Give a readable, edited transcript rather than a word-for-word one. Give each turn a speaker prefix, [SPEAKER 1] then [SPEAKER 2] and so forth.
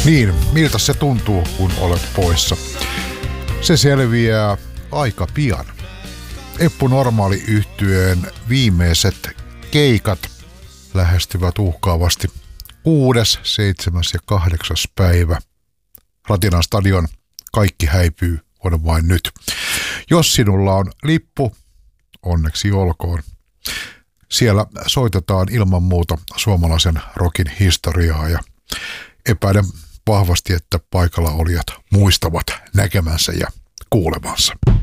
[SPEAKER 1] Niin, miltä se tuntuu, kun olet poissa? Se selviää aika pian. Eppu Normaali -yhtyeen viimeiset keikat lähestyvät uhkaavasti 6., 7. ja 8. päivä. Ratinan stadion Kaikki häipyy on vain nyt. Jos sinulla on lippu, onneksi olkoon. Siellä soitetaan ilman muuta suomalaisen rockin historiaa ja epäilen vahvasti, että paikalla olijat muistavat näkemänsä ja kuulemansa.